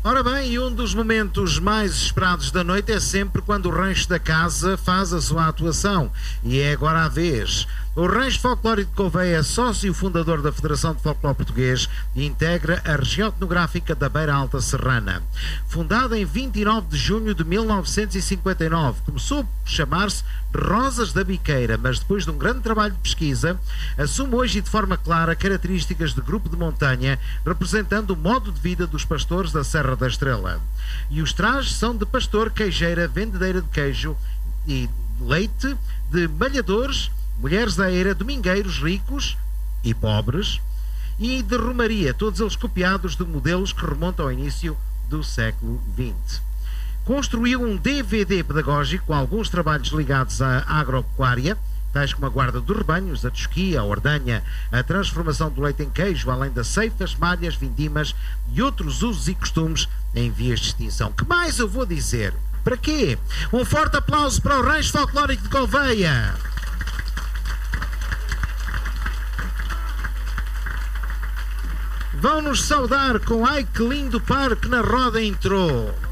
Ora bem, e um dos momentos mais esperados da noite é sempre quando o Rancho da Casa faz a sua atuação. E é agora a vez. O Rancho Folclórico de Gouveia é sócio fundador da Federação de Folclore Português e integra a região etnográfica da Beira Alta Serrana. Fundada em 29 de junho de 1959, começou por chamar-se Rosas da Biqueira, mas depois de um grande trabalho de pesquisa, assume hoje e de forma clara características de grupo de montanha, representando o modo de vida dos pastores da Serra da Estrela. E os trajes são de pastor, queijeira, vendedeira de queijo e leite, de malhadores, mulheres da eira, domingueiros ricos e pobres, e de romaria, todos eles copiados de modelos que remontam ao início do século XX. Construiu um DVD pedagógico com alguns trabalhos ligados à agropecuária, tais como a guarda dos rebanhos, a tosquia, a ordenha, a transformação do leite em queijo, além das ceifas, malhas, vindimas e outros usos e costumes em vias de extinção. Que mais eu vou dizer? Para quê? Um forte aplauso para o Rancho Folclórico de Gouveia. Vão-nos saudar com "Ai que lindo par que na roda entrou".